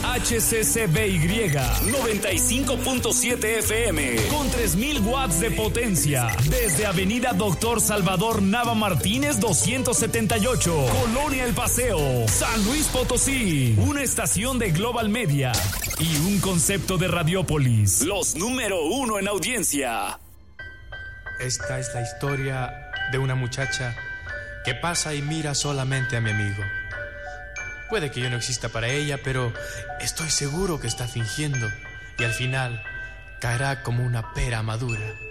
HCCBY 95.7 FM con 3000 watts de potencia desde Avenida Doctor Salvador Nava Martínez 278, Colonia El Paseo, San Luis Potosí. Una estación de Global Media y un concepto de Radiópolis, los número 1 en audiencia. Esta es la historia de una muchacha que pasa y mira solamente a mi amigo. Puede que yo no exista para ella, pero estoy seguro que está fingiendo y al final caerá como una pera madura.